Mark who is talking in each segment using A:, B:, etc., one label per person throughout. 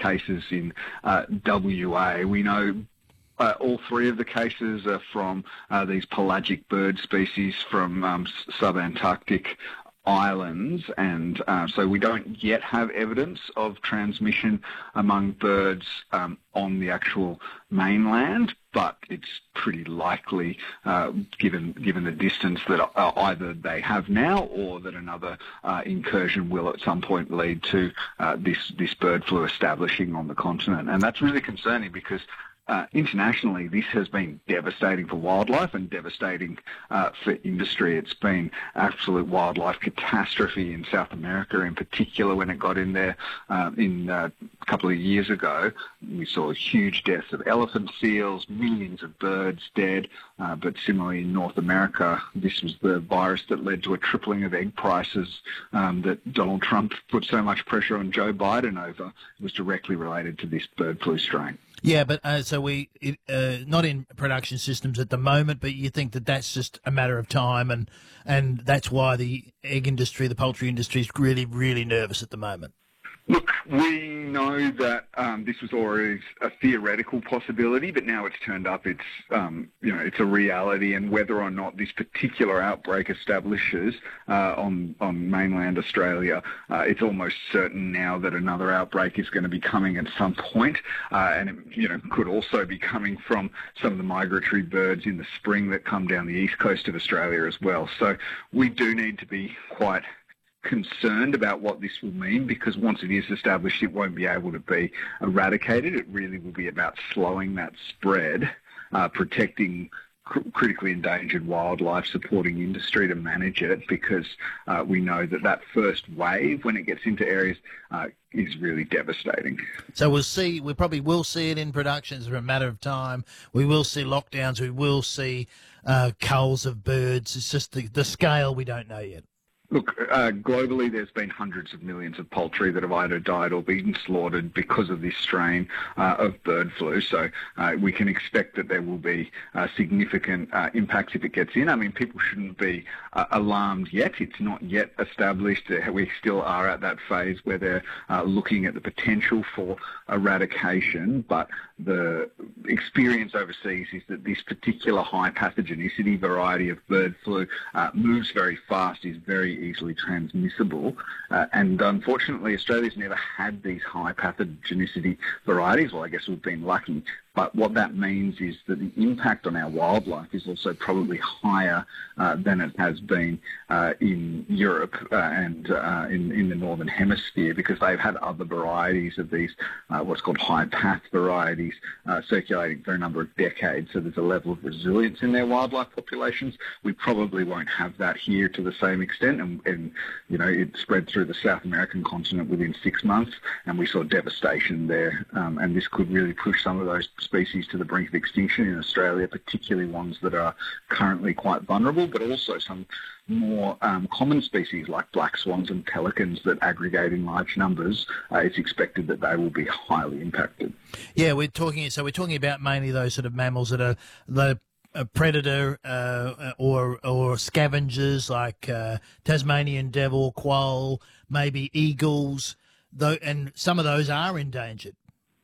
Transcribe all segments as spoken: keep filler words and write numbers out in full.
A: cases in uh, W A. We know Uh, all three of the cases are from uh, these pelagic bird species from um, subantarctic islands, and uh, so we don't yet have evidence of transmission among birds um, on the actual mainland, but it's pretty likely, uh, given given the distance, that uh, either they have now or that another uh, incursion will at some point lead to uh, this, this bird flu establishing on the continent. And that's really concerning because Uh, internationally, this has been devastating for wildlife and devastating uh, for industry. It's been absolute wildlife catastrophe in South America, in particular, when it got in there uh, in uh, a couple of years ago. We saw huge deaths of elephant seals, millions of birds dead. Uh, but similarly, in North America, this was the virus that led to a tripling of egg prices um, that Donald Trump put so much pressure on Joe Biden over. It was directly related to this bird flu strain.
B: Yeah, but uh, so we uh, not in production systems at the moment, but you think that that's just a matter of time, and and that's why the egg industry, the poultry industry, is really, really nervous at the moment.
A: Look, we know that um, this was always a theoretical possibility, but now it's turned up. It's um, you know it's a reality, and whether or not this particular outbreak establishes uh, on on mainland Australia, uh, it's almost certain now that another outbreak is going to be coming at some point, uh, and it, you know could also be coming from some of the migratory birds in the spring that come down the east coast of Australia as well. So we do need to be quite concerned about what this will mean, because once it is established, it won't be able to be eradicated. It really will be about slowing that spread, uh, protecting cr- critically endangered wildlife, supporting industry to manage it, because uh, we know that that first wave, when it gets into areas, uh, is really devastating.
B: So we'll see, we probably will see it in production. It's a matter of time. We will see lockdowns. We will see uh, culls of birds. It's just the, the scale we don't know yet.
A: Look, uh, globally there's been hundreds of millions of poultry that have either died or been slaughtered because of this strain uh, of bird flu. So uh, we can expect that there will be uh, significant uh, impacts if it gets in. I mean, people shouldn't be uh, alarmed yet. It's not yet established. We still are at that phase where they're uh, looking at the potential for eradication, but the experience overseas is that this particular high pathogenicity variety of bird flu uh, moves very fast, is very easily transmissible, uh, and unfortunately Australia's never had these high pathogenicity varieties. Well, I guess we've been lucky, but what that means is that the impact on our wildlife is also probably higher uh, than it has been uh, in Europe uh, and uh, in, in the Northern Hemisphere, because they've had other varieties of these uh, what's called high path varieties uh, circulating for a number of decades, so there's a level of resilience in their wildlife populations. We probably won't have that here to the same extent, and, and you know it spread through the South American continent within six months, and we saw devastation there, um, and this could really push some of those species to the brink of extinction in Australia, particularly ones that are currently quite vulnerable, but also some more um, common species like black swans and pelicans that aggregate in large numbers. Uh, it's expected that they will be highly impacted.
B: Yeah, we're talking. So we're talking about mainly those sort of mammals that are the a predator uh, or or scavengers like uh, Tasmanian devil, quail, maybe eagles, though, and some of those are endangered.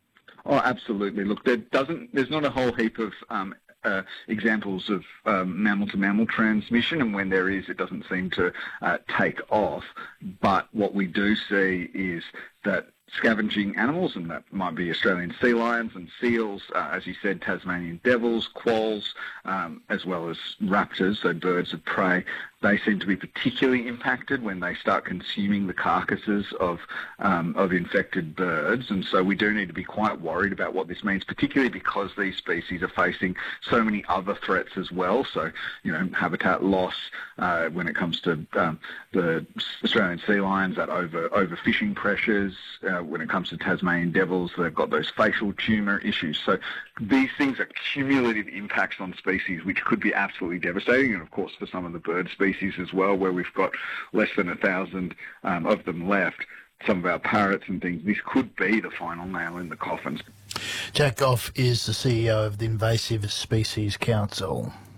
A: Oh, absolutely. Look, there doesn't. There's not a whole heap of um, uh, examples of um, mammal-to-mammal transmission, and when there is, it doesn't seem to uh, take off. But what we do see is that scavenging animals, and that might be Australian sea lions and seals, uh, as you said, Tasmanian devils, quolls, um, as well as raptors, so birds of prey, they seem to be particularly impacted when they start consuming the carcasses of um, of infected birds. And so we do need to be quite worried about what this means, particularly because these species are facing so many other threats as well. So, you know, habitat loss uh, when it comes to um, the Australian sea lions, that over overfishing pressures. Uh, when it comes to Tasmanian devils, they've got those facial tumour issues. So these things are cumulative impacts on species which could be absolutely devastating, and of course for some of the bird species as well, where we've got less than a thousand um, of them left, some of our parrots and things, this could be the final nail in the coffin.
B: Jack Goff is the C E O of the Invasive Species Council.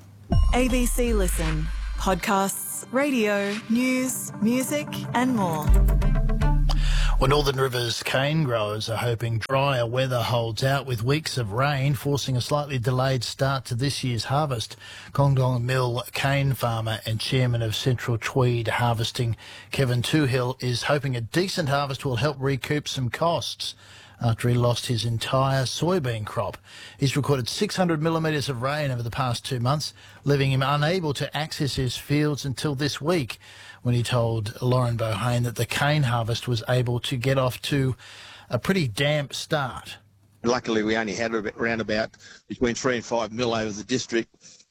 C: A B C Listen. Podcasts, radio, news, music and more.
B: Well, Northern Rivers cane growers are hoping drier weather holds out with weeks of rain, forcing a slightly delayed start to this year's harvest. Kongdong Mill cane farmer and chairman of Central Tweed Harvesting, Kevin Toohill, is hoping a decent harvest will help recoup some costs after he lost his entire soybean crop. He's recorded six hundred millimetres of rain over the past two months, leaving him unable to access his fields until this week, when he told Lauren Bohane that the cane harvest was able to get off to a pretty damp start.
D: Luckily, we only had around about between three and five mil over the district.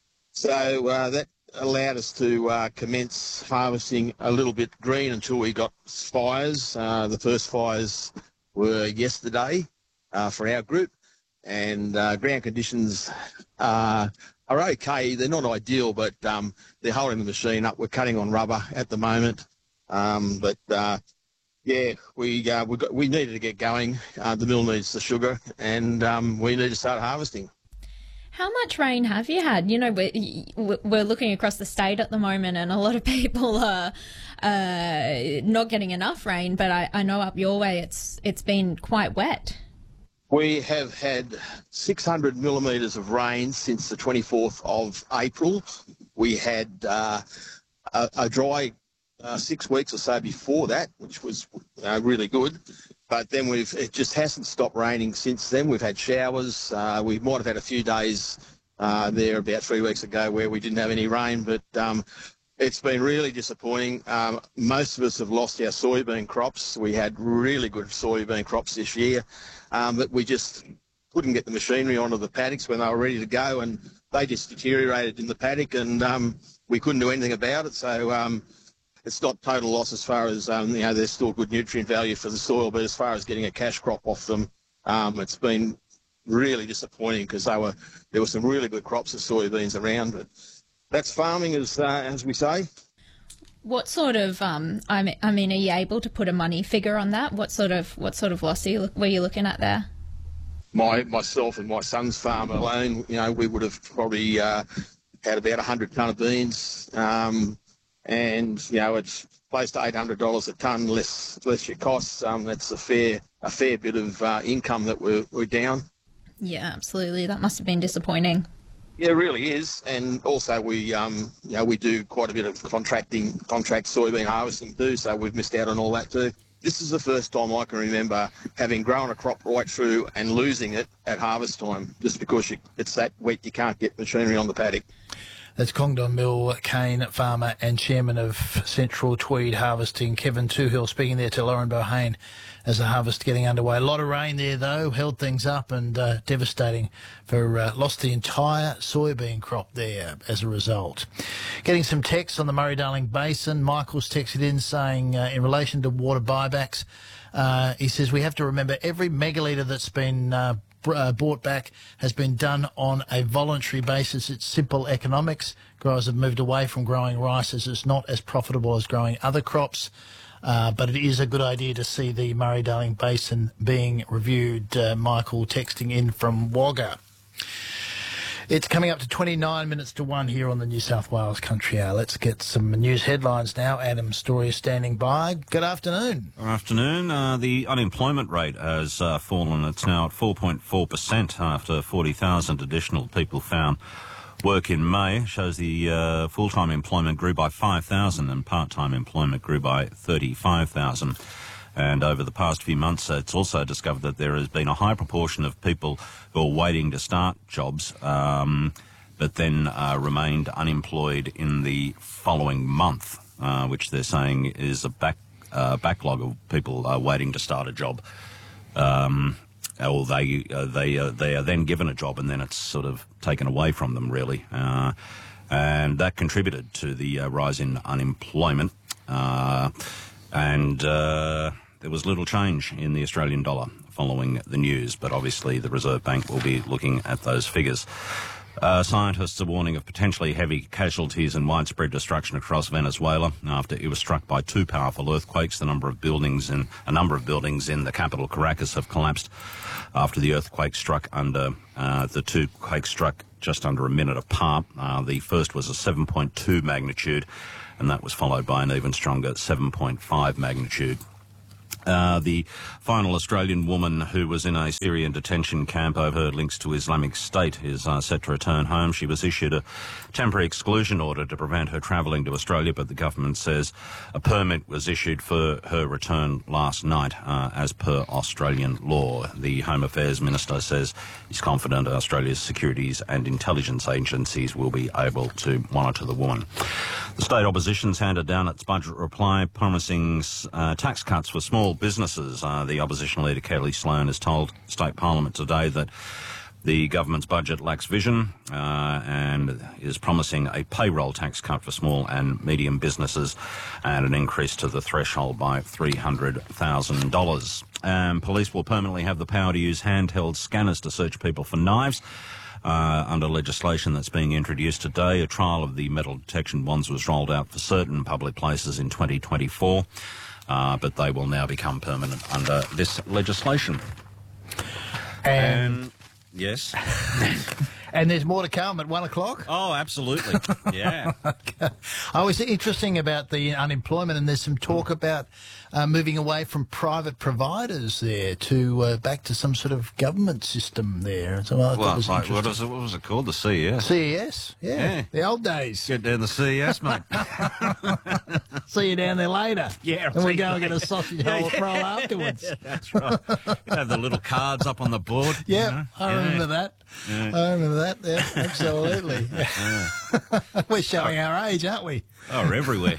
D: So uh, that allowed us to uh, commence harvesting a little bit green until we got fires. Uh, the first fires were yesterday uh, for our group, and uh, ground conditions uh, are okay. They're not ideal, but um, they're holding the machine up. We're cutting on rubber at the moment, um, but uh, yeah, we uh, we, got, we needed to get going. Uh, the mill needs the sugar, and um, we need to start harvesting.
E: How much rain have you had? You know, we're, we're looking across the state at the moment, and a lot of people are uh, not getting enough rain, but I, I know up your way it's it's been quite wet.
D: We have had six hundred millimetres of rain since the twenty-fourth of April. We had uh, a, a dry uh, six weeks or so before that, which was uh, really good. But then we've it just hasn't stopped raining since then. We've had showers. Uh, we might have had a few days uh, there about three weeks ago where we didn't have any rain, but um, it's been really disappointing. Um, most of us have lost our soybean crops. We had really good soybean crops this year, um, but we just couldn't get the machinery onto the paddocks when they were ready to go, and they just deteriorated in the paddock, and um, we couldn't do anything about it. So um, it's not total loss as far as, um, you know, there's still good nutrient value for the soil, but as far as getting a cash crop off them, um, it's been really disappointing because they were there were some really good crops of soybeans around. But that's farming, as uh, as we say.
E: What sort of, um, I mean, I mean, are you able to put a money figure on that? What sort of what sort of loss are you, were you looking at there?
D: My myself and my son's farm alone, you know, we would have probably uh, had about a hundred tonne of beans. Um, And, you know, it's close to eight hundred dollars a tonne, less less your costs. Um, that's a fair a fair bit of uh, income that we're, we're down.
E: Yeah, absolutely. That must have been disappointing.
D: Yeah, it really is. And also we, um, you know, we do quite a bit of contracting, contract soybean harvesting too, so we've missed out on all that too. This is the first time I can remember having grown a crop right through and losing it at harvest time just because you, it's that wet you can't get machinery on the paddock.
B: That's Kongdong Mill cane farmer and chairman of Central Tweed Harvesting, Kevin Toohill, speaking there to Lauren Bohane as the harvest getting underway. A lot of rain there, though, held things up, and uh, devastating for uh, lost the entire soybean crop there as a result. Getting some texts on the Murray-Darling Basin. Michael's texted in saying, uh, in relation to water buybacks, uh, he says, we have to remember every megalitre that's been uh, Uh, bought back has been done on a voluntary basis. It's simple economics. Growers have moved away from growing rice as it's not as profitable as growing other crops, uh, but it is a good idea to see the Murray-Darling Basin being reviewed. Uh, Michael texting in from Wagga. It's coming up to twenty-nine minutes to one here on the New South Wales Country Hour. Let's get some news headlines now. Adam Story is standing by. Good afternoon.
F: Good afternoon. Uh, the unemployment rate has uh, fallen. It's now at four point four percent after forty thousand additional people found work in May. Shows the uh, full-time employment grew by five thousand and part-time employment grew by thirty-five thousand. And over the past few months, it's also discovered that there has been a high proportion of people who are waiting to start jobs, um, but then uh, remained unemployed in the following month, uh, which they're saying is a back uh, backlog of people uh, waiting to start a job. Um, or they uh, they uh, they are then given a job, and then it's sort of taken away from them, really. Uh, and that contributed to the uh, rise in unemployment. Uh, and uh, there was little change in the Australian dollar following the news, but obviously the Reserve Bank will be looking at those figures. Uh, scientists are warning of potentially heavy casualties and widespread destruction across Venezuela after it was struck by two powerful earthquakes. The number of buildings in a number of buildings in the capital Caracas have collapsed after the earthquake struck under uh, the two quakes struck just under a minute apart. Uh, the first was a seven point two magnitude, and that was followed by an even stronger seven point five magnitude. Uh, the final Australian woman who was in a Syrian detention camp over links to Islamic State is uh, set to return home. She was issued a temporary exclusion order to prevent her travelling to Australia, but the government says a permit was issued for her return last night, uh, as per Australian law. The Home Affairs Minister says he's confident Australia's securities and intelligence agencies will be able to monitor the woman. The state opposition's handed down its budget reply promising uh, tax cuts for small businesses. Uh, the opposition leader Kelly Sloan has told State Parliament today that the government's budget lacks vision uh, and is promising a payroll tax cut for small and medium businesses and an increase to the threshold by three hundred thousand dollars. Um, police will permanently have the power to use handheld scanners to search people for knives. Uh, under legislation that's being introduced today, a trial of the metal detection wands was rolled out for certain public places in twenty twenty-four. Uh, but they will now become permanent under this legislation.
B: And,
F: and yes.
B: and there's more to come at one o'clock?
F: Oh, absolutely. Yeah.
B: Okay. Oh, it's interesting about the unemployment, and there's some talk about uh, moving away from private providers there to uh, back to some sort of government system there. So I thought
F: well,
B: it was
F: like,
B: interesting.
F: what, was it, what was it called? The C E S?
B: C E S, yeah.
F: Yeah.
B: The old days.
F: Get down the C E S, mate.
B: See you down there later.
F: Yeah.
B: And we go and get a sausage roll roll afterwards.
F: Yeah, that's right. You have the little cards up on the board.
B: Yeah,
F: you know?
B: I
F: yeah.
B: remember that.
F: Yeah.
B: I remember that, yeah, absolutely.
F: Yeah.
B: We're showing our age, aren't we?
F: Oh, we're everywhere.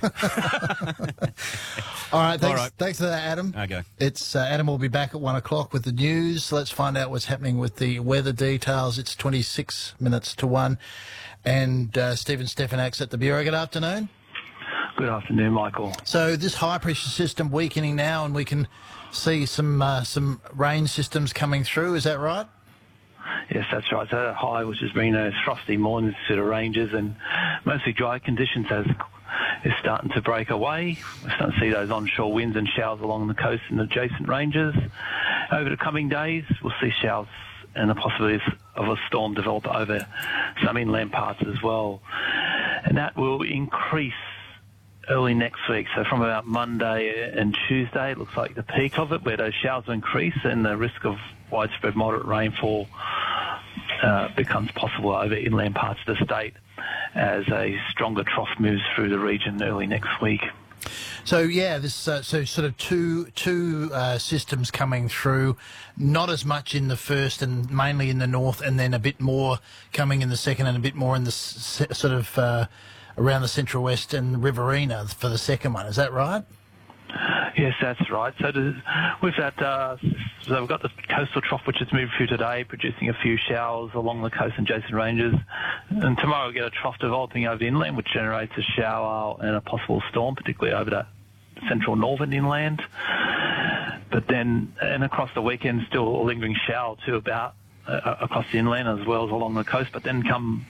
B: All right, thanks,
F: All right.
B: thanks for that, Adam.
F: Okay.
B: It's uh, Adam will be back at one o'clock with the news. Let's find out what's happening with the weather details. It's twenty-six minutes to one. And uh, Stephen Stefanak's at the Bureau. Good afternoon.
G: Good afternoon, Michael.
B: So this high-pressure system weakening now, and we can see some uh, some rain systems coming through. Is that right?
G: Yes, that's right. So high, which has been those frosty mornings to the ranges and mostly dry conditions, has is starting to break away. We're starting to see those onshore winds and showers along the coast and adjacent ranges. Over the coming days, we'll see showers and the possibilities of a storm develop over some inland parts as well. And that will increase early next week. So from about Monday and Tuesday, it looks like the peak of it, where those showers will increase and the risk of widespread moderate rainfall uh, becomes possible over inland parts of the state as a stronger trough moves through the region early next week.
B: So yeah, this uh, so sort of two two uh, systems coming through, not as much in the first and mainly in the north, and then a bit more coming in the second and a bit more in the s- sort of uh, around the central west and Riverina for the second one. Is that right?
G: Yes, that's right. So the, with that, uh, so we've got the coastal trough which has moved through today, producing a few showers along the coast and adjacent ranges. And tomorrow we'll get a trough developing over inland, which generates a shower and a possible storm, particularly over that central northern inland. But then, and across the weekend, still a lingering shower too about uh, across the inland as well as along the coast. But then come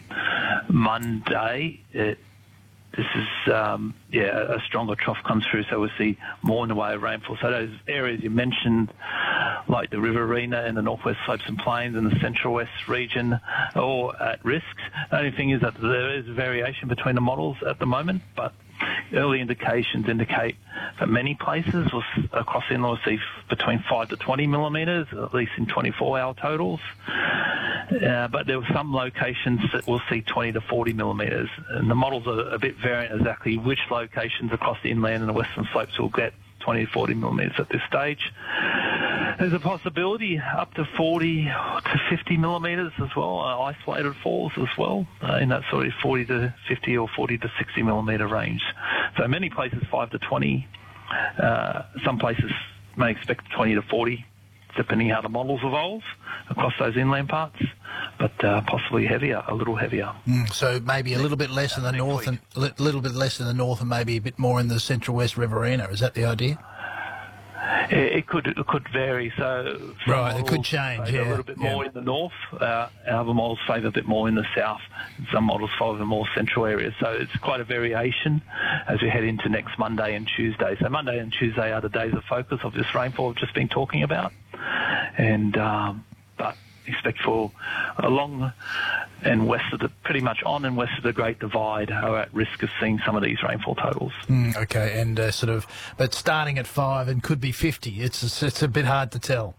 G: Monday, it, This is, um, yeah, a stronger trough comes through, so we'll see more in the way of rainfall. So those areas you mentioned, like the Riverina and the northwest slopes and plains and the central west region, are all at risk. The only thing is that there is variation between the models at the moment, but early indications indicate that many places will, across the inland will see between five to twenty millimetres, at least in twenty-four hour totals. Uh, but there were some locations that will see twenty to forty millimetres, and the models are a bit variant exactly which locations across the inland and the western slopes will get twenty to forty millimetres at this stage. There's a possibility up to forty to fifty millimetres as well, uh, isolated falls as well, uh, in that sort of forty to fifty or forty to sixty millimetre range. So many places five to twenty, uh, some places may expect twenty to forty, depending how the models evolve across those inland parts, but uh, possibly heavier, a little heavier.
B: Mm, so maybe a little bit less in the north and a li- little bit less in the north and maybe a bit more in the central west Riverina. Is that the idea?
G: It, it could it could vary. So some
B: Right, it could
G: models
B: change,
G: favour
B: yeah,
G: a little bit
B: yeah.
G: more in the north. Uh, other models favour a bit more in the south. And some models favour more central areas. So it's quite a variation as we head into next Monday and Tuesday. So Monday and Tuesday are the days of focus of this rainfall I've just been talking about. And um, but expect for along and west of the, pretty much on and west of the Great Divide are at risk of seeing some of these rainfall totals.
B: Mm, okay, and uh, sort of, but starting at five and could be fifty. It's it's a bit hard to tell.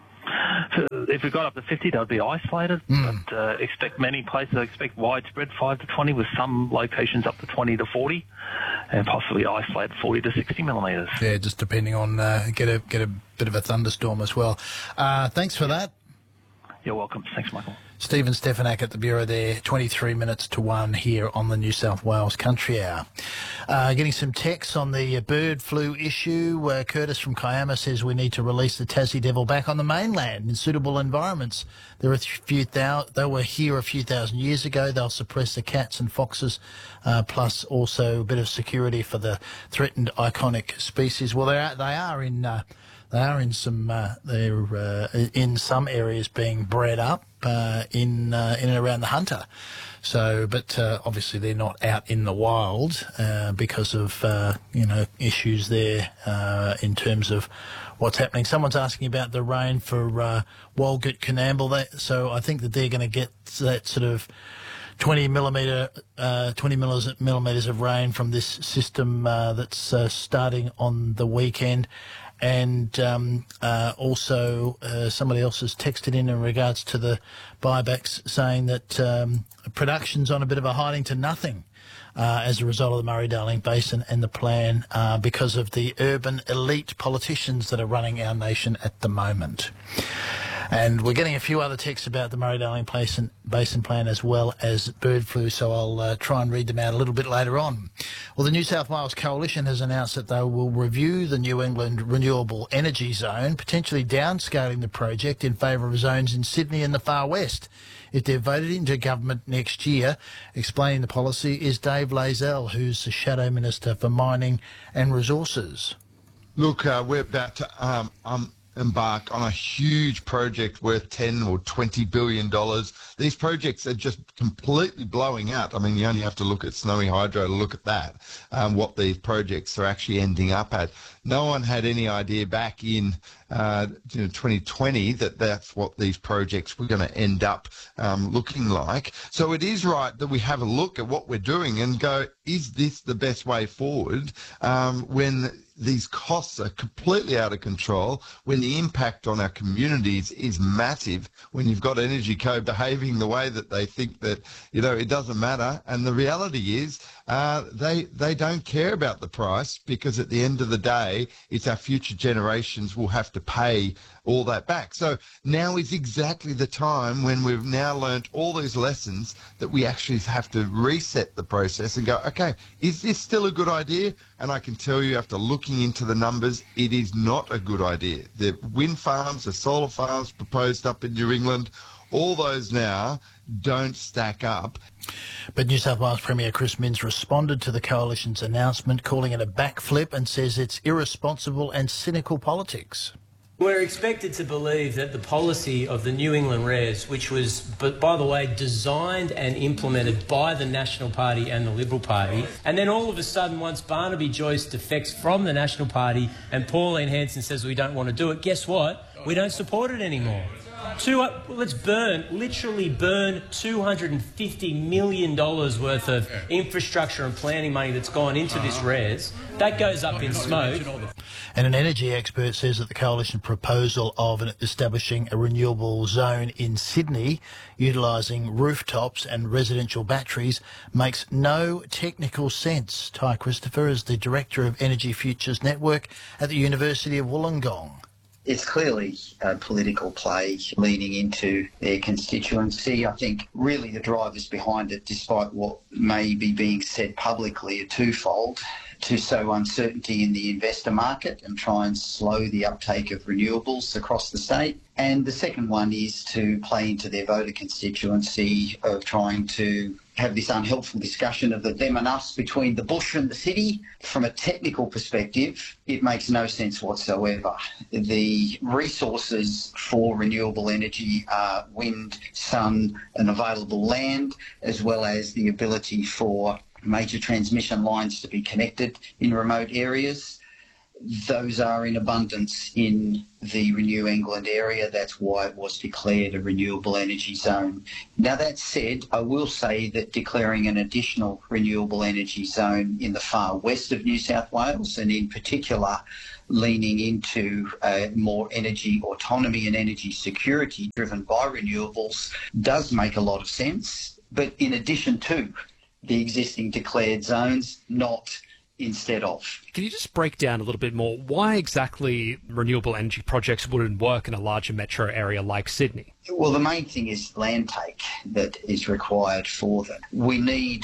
G: So if we got up to fifty, that would be isolated.
B: Mm.
G: But uh, expect many places, I expect widespread five to twenty, with some locations up to twenty to forty, and possibly isolated forty to sixty millimetres.
B: Yeah, just depending on uh, get a get a bit of a thunderstorm as well. Uh, thanks for that.
G: You're welcome. Thanks, Michael.
B: Stephen Stefanak at the Bureau there, twenty-three minutes to one here on the New South Wales Country Hour. Uh, getting some texts on the bird flu issue. Uh, Curtis from Kiama says we need to release the Tassie Devil back on the mainland in suitable environments. There are a few thou- they were here a few thousand years ago. They'll suppress the cats and foxes, uh, plus also a bit of security for the threatened iconic species. Well, they are, they are in... Uh, They are in some. Uh, they're uh, in some areas being bred up uh, in uh, in and around the Hunter. So, but uh, obviously they're not out in the wild uh, because of uh, you know issues there uh, in terms of what's happening. Someone's asking about the rain for uh, Walgett Coonamble. They, so I think that they're going to get that sort of twenty millimetre, uh, twenty millimetres of rain from this system uh, that's uh, starting on the weekend. And um, uh, also uh, somebody else has texted in in regards to the buybacks, saying that um, production's on a bit of a hiding to nothing uh, as a result of the Murray-Darling Basin and the plan uh, because of the urban elite politicians that are running our nation at the moment. And we're getting a few other texts about the Murray-Darling Basin, Basin Plan as well as bird flu, so I'll uh, try and read them out a little bit later on. Well, the New South Wales Coalition has announced that they will review the New England Renewable Energy Zone, potentially downscaling the project in favour of zones in Sydney and the Far West. If they're voted into government next year, explaining the policy is Dave Lazell, who's the Shadow Minister for Mining and Resources.
H: Look, uh, we're about to... Um, um embark on a huge project worth ten or twenty billion dollars. These projects are just completely blowing out. I mean, you only have to look at Snowy Hydro to look at that, um, what these projects are actually ending up at. No one had any idea back in uh, you know, twenty twenty that that's what these projects were going to end up um, looking like. So it is right that we have a look at what we're doing and go, is this the best way forward um, when these costs are completely out of control, when the impact on our communities is massive, when you've got Energy Co behaving the way that they think that, you know, it doesn't matter. And the reality is uh, they they don't care about the price, because at the end of the day, it's our future generations will have to pay all that back. So now is exactly the time when we've now learnt all these lessons that we actually have to reset the process and go, okay, is this still a good idea? And I can tell you, after looking into the numbers, it is not a good idea. The wind farms, the solar farms proposed up in New England, all those now don't stack up.
B: But New South Wales Premier Chris Minns responded to the Coalition's announcement, calling it a backflip, and says it's irresponsible and cynical politics.
I: We're expected to believe that the policy of the New England R E S, which was, but by the way, designed and implemented by the National Party and the Liberal Party, and then all of a sudden, once Barnaby Joyce defects from the National Party and Pauline Hanson says we don't want to do it, guess what? We don't support it anymore. Two, let's burn, literally burn two hundred fifty million dollars worth of infrastructure and planning money that's gone into this R E S. That goes up in smoke.
B: And an energy expert says that the Coalition proposal of establishing a renewable zone in Sydney, utilising rooftops and residential batteries, makes no technical sense. Ty Christopher is the Director of Energy Futures Network at the University of Wollongong.
J: It's clearly a political play leaning into their constituency. I think really the drivers behind it, despite what may be being said publicly, are twofold: to sow uncertainty in the investor market and try and slow the uptake of renewables across the state. And the second one is to play into their voter constituency of trying to have this unhelpful discussion of the them and us between the bush and the city. From a technical perspective, it makes no sense whatsoever. The resources for renewable energy are wind, sun and available land, as well as the ability for major transmission lines to be connected in remote areas. those are in abundance in the Renew England area. That's why it was declared a renewable energy zone. Now, that said, I will say that declaring an additional renewable energy zone in the far west of New South Wales, and in particular leaning into uh, more energy autonomy and energy security driven by renewables, does make a lot of sense. But in addition to the existing declared zones, not instead of.
K: Can you just break down a little bit more why exactly renewable energy projects wouldn't work in a larger metro area like Sydney?
J: Well, the main thing is land take that is required for them. We need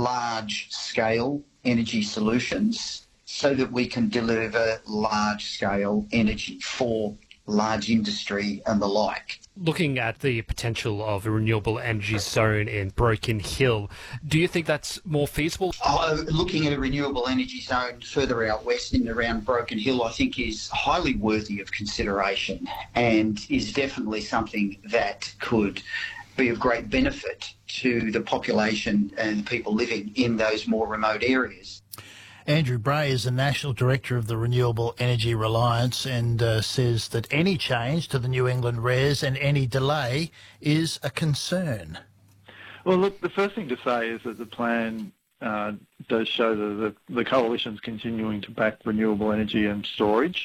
J: large-scale energy solutions so that we can deliver large-scale energy for large industry and the like.
K: Looking at the potential of a renewable energy zone in Broken Hill, do you think that's more feasible?
J: Uh, looking at a renewable energy zone further out west in and around Broken Hill, I think is highly worthy of consideration and is definitely something that could be of great benefit to the population and the people living in those more remote areas.
B: Andrew Bray is the National Director of the Renewable Energy Reliance and uh, says that any change to the New England R E S and any delay is a concern.
G: Well, look, the first thing to say is that the plan uh, does show that the, the coalition's continuing to back renewable energy and storage.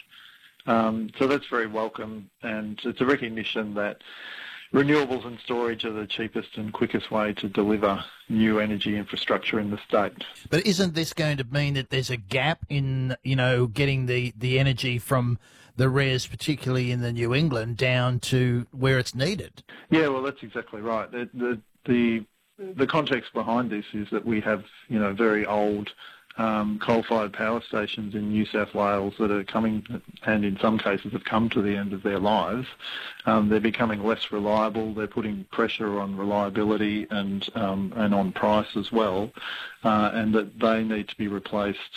G: Um, so that's very welcome, and it's a recognition that renewables and storage are the cheapest and quickest way to deliver new energy infrastructure in the state.
B: But isn't this going to mean that there's a gap in, you know, getting the, the energy from the R E S, particularly in the New England, down to where it's needed?
G: Yeah, well, that's exactly right. The, the, the, the context behind this is that we have, you know, very old Um, coal-fired power stations in New South Wales that are coming, and in some cases have come to the end of their lives. Um, they're becoming less reliable. They're putting pressure on reliability and um, and on price as well, uh, and that they need to be replaced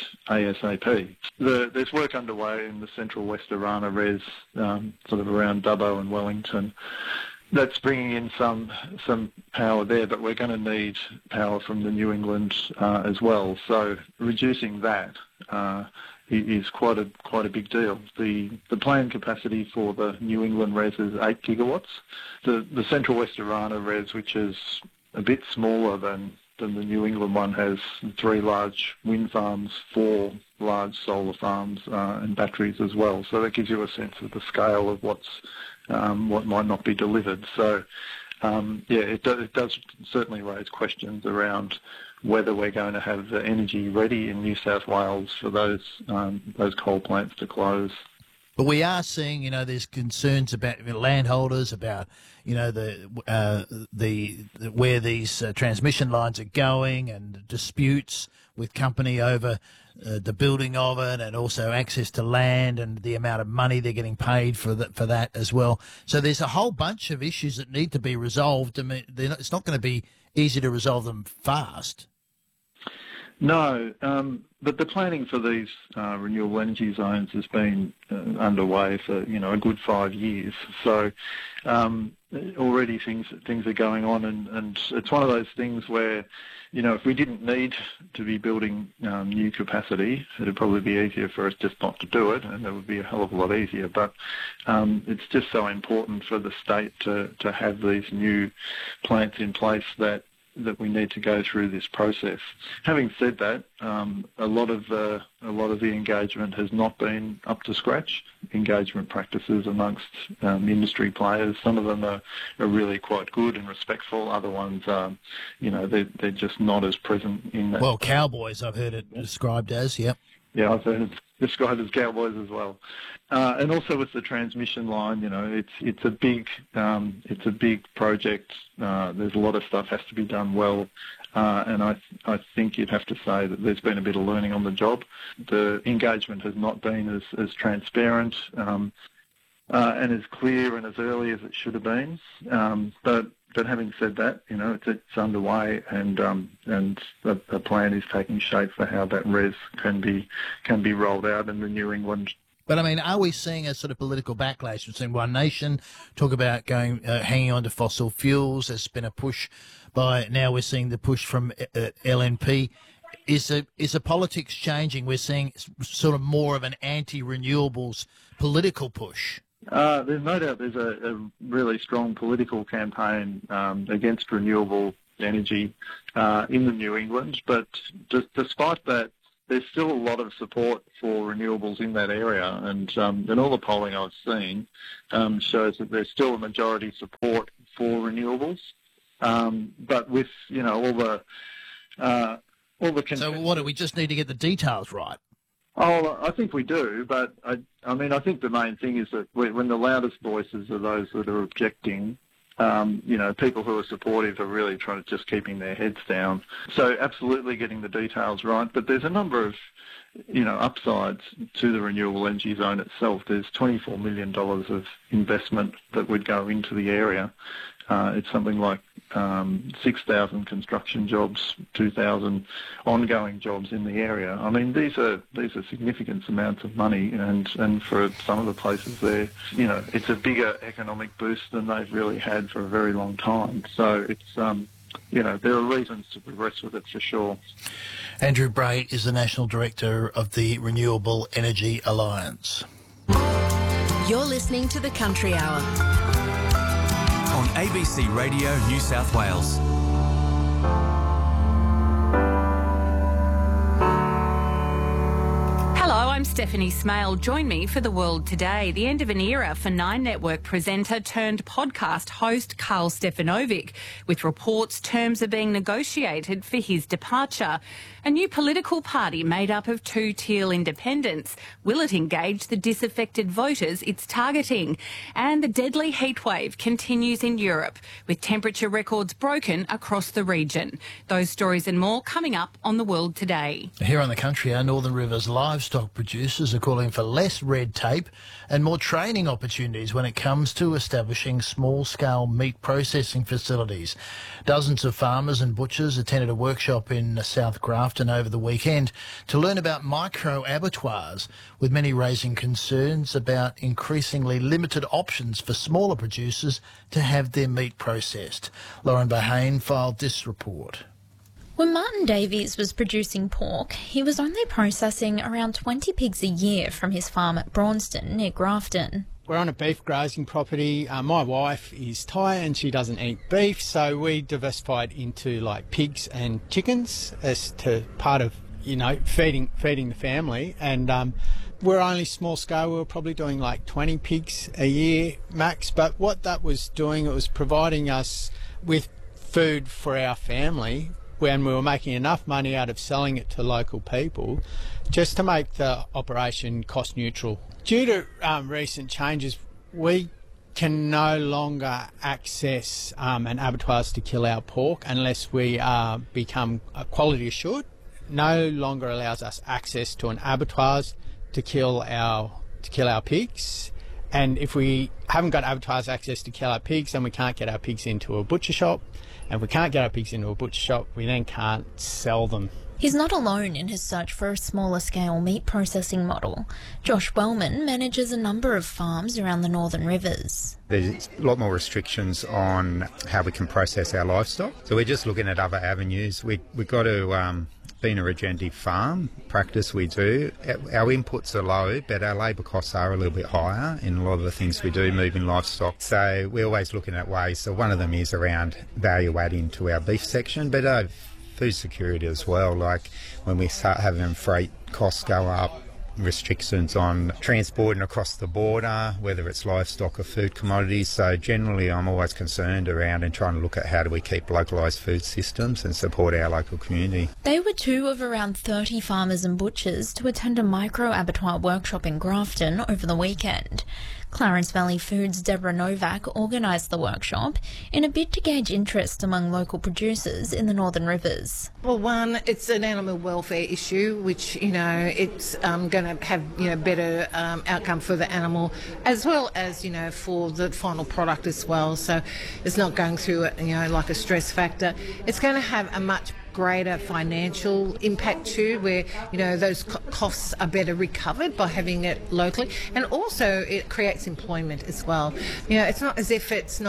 G: ASAP. The, there's work underway in the Central West Orana R E S, um, sort of around Dubbo and Wellington. That's bringing in some some power there, but we're going to need power from the New England uh, as well. So reducing that uh, is quite a quite a big deal. The the planned capacity for the New England R E S is eight gigawatts. The the Central West Orana R E S, which is a bit smaller than than the New England one, has three large wind farms, four large solar farms, uh, and batteries as well. So that gives you a sense of the scale of what's Um, what might not be delivered. So, um, yeah, it, do, it does certainly raise questions around whether we're going to have the energy ready in New South Wales for those um, those coal plants to close.
B: But we are seeing, you know, there's concerns about landholders, about, you know, the uh, the, the where these uh, transmission lines are going, and disputes with company over uh, the building of it, and also access to land and the amount of money they're getting paid for that for that as well. So there's a whole bunch of issues that need to be resolved. I mean, not, it's not going to be easy to resolve them fast.
G: No, um, but the planning for these uh, renewable energy zones has been uh, underway for, you know, a good five years. So um, already things things are going on, and, and it's one of those things where, you know, if we didn't need to be building um, new capacity, it'd probably be easier for us just not to do it, and it would be a hell of a lot easier. But um, it's just so important for the state to, to have these new plants in place that that we need to go through this process. Having said that, um, a lot of uh, a lot of the engagement has not been up to scratch. Engagement practices amongst um, industry players, some of them are, are really quite good and respectful. Other ones, um, you know, they're, they're just not as present in that.
B: Well, cowboys, I've heard it described as, yep.
G: Yeah, I've heard it described as cowboys as well. Uh, and also with the transmission line, you know, it's it's a big um, it's a big project. Uh, there's a lot of stuff has to be done well, uh, and I I think you'd have to say that there's been a bit of learning on the job. The engagement has not been as as transparent um, uh, and as clear and as early as it should have been. Um, but But having said that, you know, it's, it's underway, and um, and a, a plan is taking shape for how that R E S can be can be rolled out in the New England.
B: But I mean, are we seeing a sort of political backlash? We've seen One Nation talk about going uh, hanging on to fossil fuels. There's been a push by now. We're seeing the push from uh, L N P. Is the is the politics changing? We're seeing sort of more of an anti-renewables political push.
G: Uh, there's no doubt there's a, a really strong political campaign um, against renewable energy uh, in the New England, but d- despite that, there's still a lot of support for renewables in that area, and um, and all the polling I've seen um, shows that there's still a majority support for renewables. Um, but with you know all the uh, all the con-
B: so what do we just need to get the details right?
G: Oh, I think we do, but I, I mean, I think the main thing is that when the loudest voices are those that are objecting, um, you know, people who are supportive are really trying to just keeping their heads down. So absolutely getting the details right, but there's a number of, you know, upsides to the renewable energy zone itself. There's twenty-four million dollars of investment that would go into the area. Uh, it's something like um, six thousand construction jobs, two thousand ongoing jobs in the area. I mean, these are these are significant amounts of money, and, and for some of the places there, you know, it's a bigger economic boost than they've really had for a very long time. So it's, um, you know, there are reasons to progress with it for sure.
B: Andrew Bray is the National Director of the Renewable Energy Alliance.
C: You're listening to the Country Hour
L: on A B C Radio New South Wales.
M: Hello, I'm Stephanie Smale. Join me for The World Today. The end of an era for Nine Network presenter turned podcast host Carl Stefanovic, with reports terms are being negotiated for his departure. A new political party made up of two Teal independents. Will it engage the disaffected voters it's targeting? And the deadly heatwave continues in Europe, with temperature records broken across the region. Those stories and more coming up on The World Today.
B: Here on the Country, our Northern Rivers livestock producers are calling for less red tape and more training opportunities when it comes to establishing small-scale meat processing facilities. Dozens of farmers and butchers attended a workshop in South Grafton over the weekend to learn about micro-abattoirs, with many raising concerns about increasingly limited options for smaller producers to have their meat processed. Lauren Bahane filed this report.
E: When Martin Davies was producing pork, he was only processing around twenty pigs a year from his farm at Braunston near Grafton.
N: We're on a beef grazing property. Uh, my wife is Thai and she doesn't eat beef, so we diversified into like pigs and chickens as to part of, you know, feeding feeding the family. And um, we're only small scale. We were probably doing like twenty pigs a year max. But what that was doing, it was providing us with food for our family when we were making enough money out of selling it to local people, just to make the operation cost neutral. Due to um, recent changes, we can no longer access um, an abattoirs to kill our pork unless we uh, become uh, quality assured. No longer allows us access to an abattoirs to kill our to kill our pigs. And if we haven't got abattoirs access to kill our pigs, then we can't get our pigs into a butcher shop. And if we can't get our pigs into a butcher shop, we then can't sell them.
E: He's not alone in his search for a smaller scale meat processing model. Josh Wellman manages a number of farms around the Northern Rivers.
O: There's a lot more restrictions on how we can process our livestock. So we're just looking at other avenues. We, we've got to, um, being a regenerative farm practice we do, our inputs are low, but our labour costs are a little bit higher in a lot of the things we do moving livestock. So we're always looking at ways. So one of them is around value adding to our beef section, but uh, food security as well. Like when we start having freight costs go up, restrictions on transporting across the border, whether it's livestock or food commodities. So generally I'm always concerned around and trying to look at how do we keep localised food systems and support our local community.
E: They were two of around thirty farmers and butchers to attend a micro-abattoir workshop in Grafton over the weekend. Clarence Valley Foods' Deborah Novak organised the workshop in a bid to gauge interest among local producers in the Northern Rivers.
P: Well, one, it's an animal welfare issue, which, you know, it's um, going to have, you know, better um, outcome for the animal, as well as, you know, for the final product as well. So it's not going through, you know, like a stress factor. It's going to have a much greater financial impact too, where, you know, those co- costs are better recovered by having it locally, and also it creates employment as well. You know, it's not as if it's not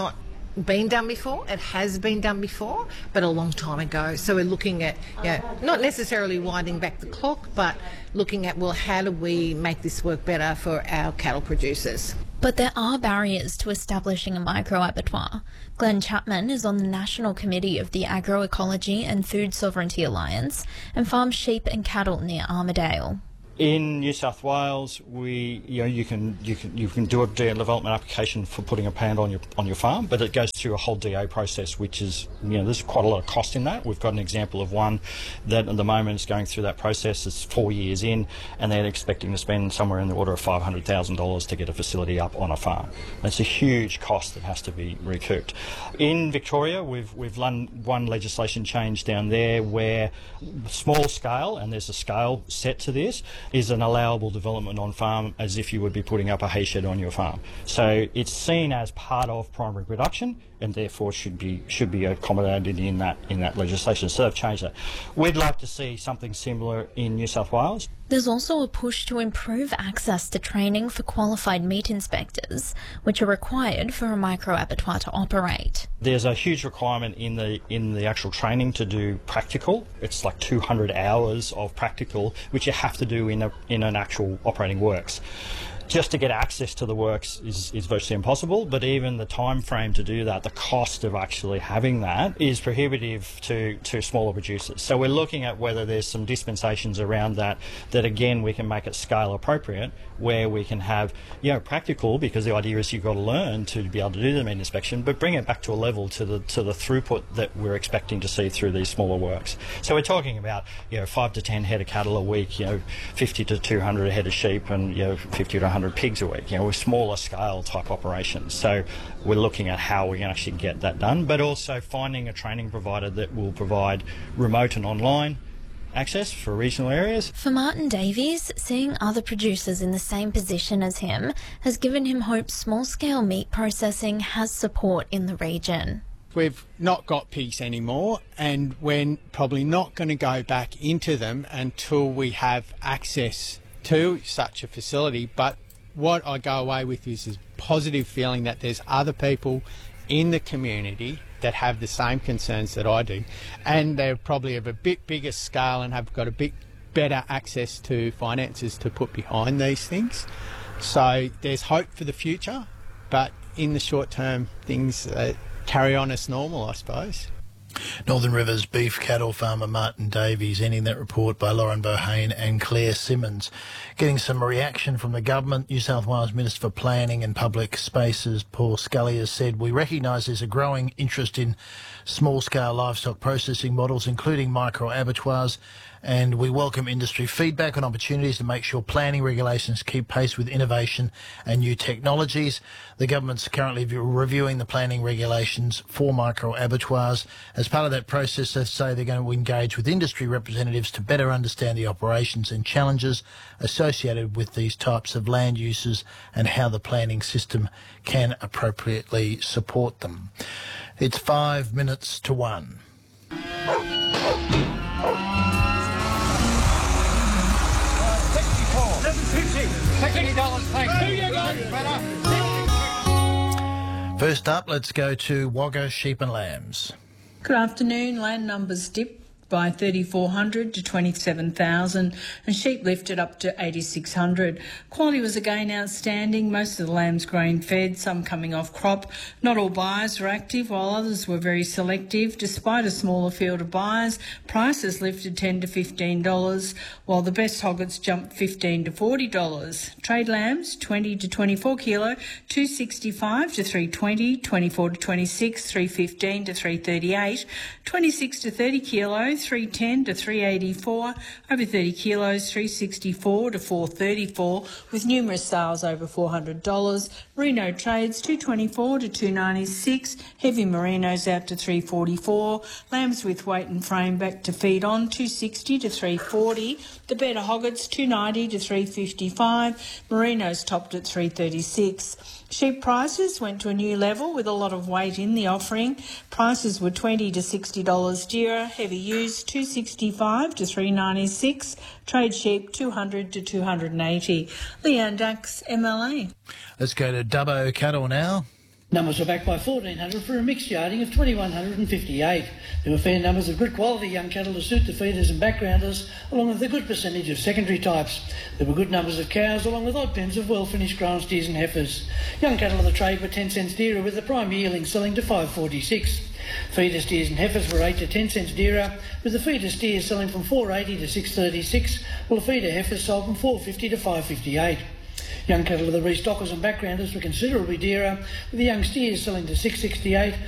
P: been done before. It has been done before, but a long time ago. So we're looking at, you know, not necessarily winding back the clock, but looking at, well, how do we make this work better for our cattle producers?
E: But there are barriers to establishing a micro-abattoir. Glenn Chapman is on the National Committee of the Agroecology and Food Sovereignty Alliance and farms sheep and cattle near Armidale.
Q: In New South Wales, we you know you can you can you can do a D A development application for putting a plant on your on your farm, but it goes through a whole D A process, which is you know there's quite a lot of cost in that. We've got an example of one that at the moment is going through that process. It's four years in, and they're expecting to spend somewhere in the order of five hundred thousand dollars to get a facility up on a farm. That's a huge cost that has to be recouped. In Victoria, we've we've done one legislation change down there where small scale, and there's a scale set to this, is an allowable development on farm as if you would be putting up a hay shed on your farm. So it's seen as part of primary production and therefore should be should be accommodated in that in that legislation. So they've changed that. We'd like to see something similar in New South Wales.
E: There's also a push to improve access to training for qualified meat inspectors, which are required for a micro-abattoir to operate.
Q: There's a huge requirement in the in the actual training to do practical. It's like two hundred hours of practical, which you have to do in a in an actual operating works. Just to get access to the works is, is virtually impossible, but even the time frame to do that, the cost of actually having that is prohibitive to, to smaller producers. So we're looking at whether there's some dispensations around that, that again we can make it scale appropriate, where we can have, you know, practical, because the idea is you've got to learn to be able to do the meat inspection, but bring it back to a level to the to the throughput that we're expecting to see through these smaller works. So we're talking about, you know, five to ten head of cattle a week, you know, fifty to two hundred head of sheep, and you know, fifty to one hundred pigs a week. You know, we're smaller scale type operations. So we're looking at how we can actually get that done, but also finding a training provider that will provide remote and online access for regional areas.
E: For Martin Davies, seeing other producers in the same position as him has given him hope small-scale meat processing has support in the region.
N: We've not got pigs anymore, and we're probably not going to go back into them until we have access to such a facility. But what I go away with is a positive feeling that there's other people in the community that have the same concerns that I do, and they're probably of a bit bigger scale and have got a bit better access to finances to put behind these things. So there's hope for the future, but in the short term things uh, carry on as normal, I suppose.
B: Northern Rivers beef cattle farmer Martin Davies, ending that report by Lauren Bohane and Claire Simmons. Getting some reaction from the government, New South Wales Minister for Planning and Public Spaces, Paul Scully, has said, "We recognise there's a growing interest in small-scale livestock processing models, including micro-abattoirs, and we welcome industry feedback on opportunities to make sure planning regulations keep pace with innovation and new technologies. The government's currently reviewing the planning regulations for micro-abattoirs. As part of that process, they say they're going to engage with industry representatives to better understand the operations and challenges associated with these types of land uses and how the planning system can appropriately support them." It's five minutes to one. First up, let's go to Wagga Sheep and Lambs.
R: Good afternoon. Land numbers dipped by thirty-four hundred to twenty-seven thousand and sheep lifted up to eighty-six hundred. Quality was again outstanding, most of the lambs grain fed, some coming off crop. Not all buyers were active, while others were very selective. Despite a smaller field of buyers, prices lifted ten to fifteen dollars, while the best hoggets jumped fifteen to forty dollars. Trade lambs twenty to twenty-four kilo, two sixty-five to three twenty, twenty-four to twenty-six, three fifteen to three thirty-eight, twenty-six to thirty kilo, three ten to three eighty-four, over thirty kilos, three sixty-four to four thirty-four, with numerous sales over four hundred dollars. Merino trades two twenty-four to two ninety-six, heavy merinos out to three forty-four, lambs with weight and frame back to feed on two sixty to three forty, the better hoggets two ninety to three fifty-five, merinos topped at three thirty-six. Sheep prices went to a new level with a lot of weight in the offering. Prices were twenty to sixty dollars dearer, heavy ewes two sixty-five to three ninety-six, trade sheep two hundred to two eighty. Leanne Dax, M L A.
B: Let's go to Dubbo Cattle now.
S: Numbers were backed by fourteen hundred for a mixed yarding of twenty-one fifty-eight. There were fair numbers of good quality young cattle to suit the feeders and backgrounders, along with a good percentage of secondary types. There were good numbers of cows, along with odd pens of well-finished grown steers and heifers. Young cattle of the trade were ten cents dearer, with the prime yearling selling to five forty-six. Feeder steers and heifers were eight to ten cents dearer, with the feeder steers selling from four eighty to six thirty-six, while the feeder heifers sold from four fifty to five fifty-eight. Young cattle of the restockers and backgrounders were considerably dearer, with the young steers selling to six sixty-eight,